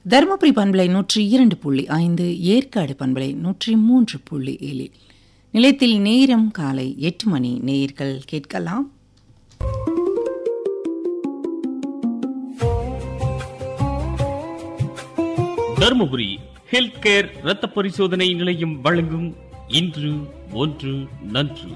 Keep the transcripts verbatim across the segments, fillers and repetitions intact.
தருமபுரி பண்பலை நூற்றி இரண்டு புள்ளி ஐந்து, ஏற்காடு பண்பலை நூற்றி மூன்று புள்ளி ஏழு. நிலையத்தில் நேரம் காலை எட்டு மணி. நேயர்கள் கேட்கலாம். தருமபுரி ஹெல்த் கேர் இரத்த பரிசோதனை நிலையம் வழங்கும் இன்று ஒன்று நன்று.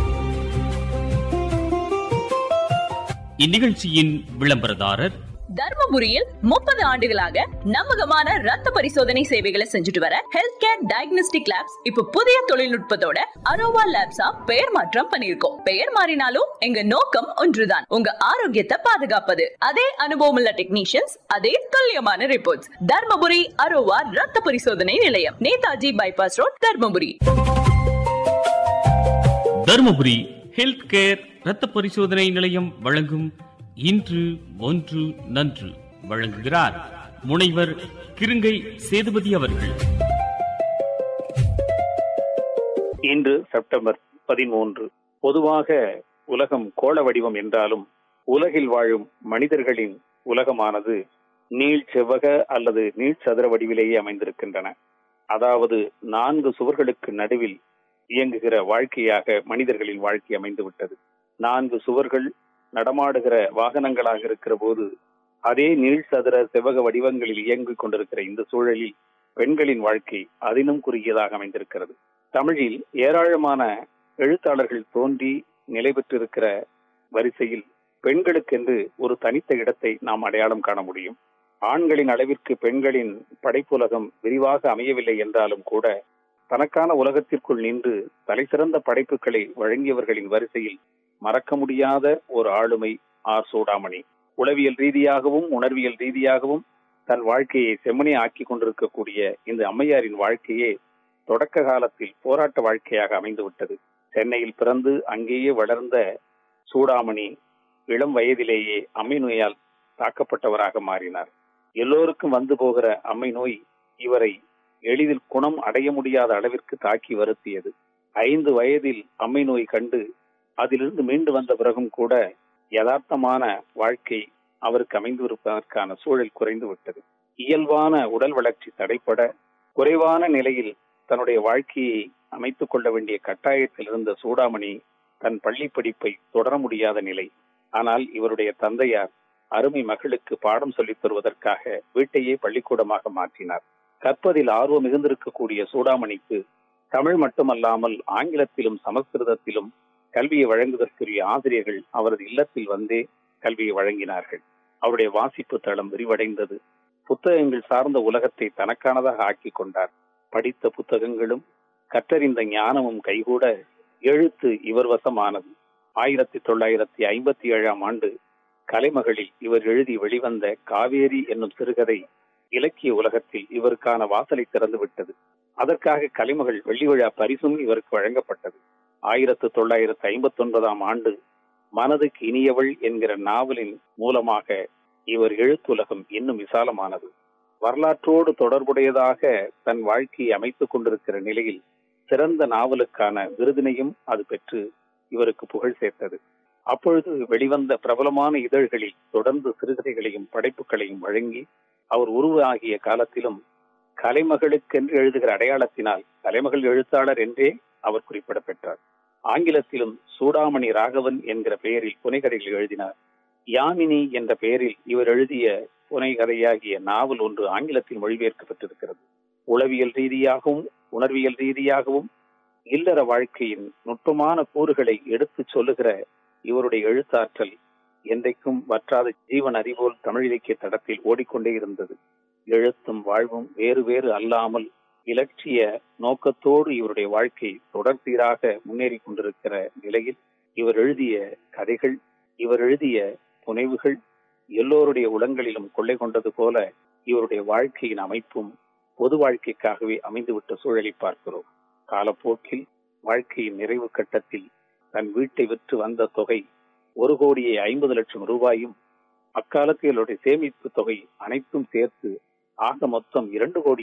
இந்நிகழ்ச்சியின் விளம்பரதாரர் தர்மபுரியில் முப்பது ஆண்டுகளாக நம்பகமான ரத்த பரிசோதனை சேவைகளை செஞ்சுட்டு வர ஹெல்த் கேர் டயக்னோஸ்டிக் லேப்ஸ் இப்ப புதிய தொழில்நுட்பத்தோட அரோவா லேப்ஸா பெயர் மாற்றம் பண்ணிருக்கோம். பெயர் மாறினாலும் எங்க நோக்கம் ஒன்றுதான், உங்க ஆரோக்கியத்தை பாதுகாப்பது. அதே அனுபவம் உள்ள டெக்னீஷியன்ஸ், அதே துல்லியமான ரிப்போர்ட்ஸ். தர்மபுரி அரோவா ரத்த பரிசோதனை நிலையம், Netaji bypass road, Dharmapuri. Dharmapuri health care இரத்த பரிசோதனை நிலையம் வழங்கும் இன்று ஒன்று நன்று. வழங்குகிறார் முனைவர் கிருங்கை சேதுபதி அவர்கள். இன்று செப்டம்பர் பதிமூன்று. பொதுவாக உலகம் கோள வடிவம் என்றாலும் உலகில் வாழும் மனிதர்களின் உலகமானது நீள் செவ்வக அல்லது நீள் சதுர வடிவிலேயே அமைந்திருக்கின்றன. அதாவது நான்கு சுவர்களுக்கு நடுவில் இயங்குகிற வாழ்க்கையாக மனிதர்களின் வாழ்க்கை அமைந்துவிட்டது. நான்கு சுவர்கள் நடமாடுகிற வாகனங்களாக இருக்கிற போது அதே நீள் சதுர செவ்வக வடிவங்களில் இயங்கிக் கொண்டிருக்கிற இந்த சூழலில் பெண்களின் வாழ்க்கை அதிலும் குறுகியதாக அமைந்திருக்கிறது. தமிழில் ஏராளமான எழுத்தாளர்கள் தோன்றி நிலை பெற்றிருக்கிற வரிசையில் பெண்களுக்கென்று ஒரு தனித்த இடத்தை நாம் அடையாளம் காண முடியும். ஆண்களின் அளவிற்கு பெண்களின் படைப்புலகம் விரிவாக அமையவில்லை என்றாலும் கூட தனக்கான உலகத்திற்குள் நின்று தலை சிறந்த படைப்புகளை வழங்கியவர்களின் வரிசையில் மறக்க முடியாத ஒரு ஆளுமை ஆர் சூடாமணி. உளவியல் ரீதியாகவும் உணர்வியல் ரீதியாகவும் தன் வாழ்க்கையை செம்மனே ஆக்கி கொண்டிருக்கக்கூடிய இந்த அம்மையாரின் வாழ்க்கையே தொடக்க காலத்தில் போராட்ட வாழ்க்கையாக அமைந்துவிட்டது. சென்னையில் பிறந்து அங்கேயே வளர்ந்த சூடாமணி இளம் வயதிலேயே அம்மை நோயால் தாக்கப்பட்டவராக மாறினார். எல்லோருக்கும் வந்து போகிற அம்மை நோய் இவரை எளிதில் குணம் அடைய முடியாத அளவிற்கு தாக்கி வருத்தியது. ஐந்து வயதில் அம்மை நோய் கண்டு அதிலிருந்து மீண்டு வந்த பிறகும் கூட யதார்த்தமான வாழ்க்கை அவருக்கு அமைந்திருப்பதற்கான சூழல் குறைந்து விட்டது. இயல்பான உடல் வளர்ச்சி தடைப்பட குறைவான நிலையில் தன்னுடைய வாழ்க்கையை அமைத்துக் கொள்ள வேண்டிய கட்டாயத்தில் இருந்த சூடாமணி தன் பள்ளி படிப்பை தொடர முடியாத நிலை. ஆனால் இவருடைய தந்தையார் அருமை மகளுக்கு பாடம் சொல்லித் தருவதற்காக வீட்டையே பள்ளிக்கூடமாக மாற்றினார். கற்பதில் ஆர்வம் மிகுந்திருக்கக்கூடிய சூடாமணிக்கு தமிழ் மட்டுமல்லாமல் ஆங்கிலத்திலும் சமஸ்கிருதத்திலும் கல்வியை வழங்குவதற்குரிய ஆசிரியர்கள் அவரது இல்லத்தில் வந்தே கல்வியை வழங்கினார்கள். அவருடைய வாசிப்பு தளம் விரிவடைந்தது. புத்தகங்கள் சார்ந்த உலகத்தை தனக்கானதாக ஆக்கி கொண்டார். படித்த புத்தகங்களும் கற்றறிந்த ஞானமும் கைகூட எழுத்து இவர் வசமானது. ஆயிரத்தி தொள்ளாயிரத்தி ஐம்பத்தி ஏழாம் ஆண்டு கலைமகளில் இவர் எழுதி வெளிவந்த காவேரி என்னும் சிறுகதை இலக்கிய உலகத்தில் இவருக்கான வாசலை திறந்து விட்டது. அதற்காக கலைமகள் வெள்ளி விழா பரிசும் இவருக்கு வழங்கப்பட்டது. ஆயிரத்து தொள்ளாயிரத்தி ஐம்பத்தி ஒன்பதாம் ஆண்டு மனதுக்கு இனியவள் என்கிற நாவலின் மூலமாக இவர் எழுத்துலகம் இன்னும் விசாலமானது. வரலாற்றோடு தொடர்புடையதாக தன் வாழ்க்கையை அமைத்துக் கொண்டிருக்கிற நிலையில் சிறந்த நாவலுக்கான விருதினையும் அது பெற்று இவருக்கு புகழ் சேர்த்தது. அப்பொழுது வெளிவந்த பிரபலமான இதழ்களில் தொடர்ந்து சிறுகதைகளையும் படைப்புகளையும் வழங்கி அவர் உருவாகிய காலத்திலும் கலைமகளுக்கென்று எழுதுகிற அடையாளத்தினால் கலைமகள் எழுத்தாளர் என்றே அவர் குறிப்பிட பெற்றார். ஆங்கிலத்திலும் சூடாமணி ராகவன் என்கிற பெயரில் புனைகதைகள் எழுதினார். யாமினி என்ற பெயரில் இவர் எழுதிய புனைகதையாகிய நாவல் ஒன்று ஆங்கிலத்தில் மொழிபெயர்க்கப்பட்டிருக்கிறது. உளவியல் ரீதியாகவும் உணர்வியல் ரீதியாகவும் இல்லற வாழ்க்கையின் நுட்பமான கூறுகளை எடுத்து சொல்லுகிற இவருடைய எழுத்தாற்றல் என்றைக்கும் வற்றாத ஜீவன் அறிவோல் தமிழ் இலக்கிய தடத்தில் ஓடிக்கொண்டே இருந்தது. எழுத்தும் வாழ்வும் வேறு வேறு அல்லாமல் இலட்சிய நோக்கத்தோடு இவருடைய வாழ்க்கை தொடர்சீராக முன்னேறி கொண்டிருக்கிற நிலையில் இவர் எழுதிய கதைகள், இவர் எழுதிய புனைவுகள் எல்லோருடைய உளங்களிலும் கொள்ளை கொண்டது போல இவருடைய வாழ்க்கையின் அமைப்பும் பொது வாழ்க்கைக்காகவே அமைந்துவிட்ட சூழலை பார்க்கிறோம். காலப்போக்கில் வாழ்க்கையின் நிறைவு கட்டத்தில் தன் வீட்டை விற்று வந்த தொகை ஒரு கோடியே ஐம்பது லட்சம் ரூபாயும் அக்காலத்தில் அவருடைய சேமிப்பு தொகை அனைத்தும் சேர்த்து ஆக மொத்தம் இரண்டு கோடி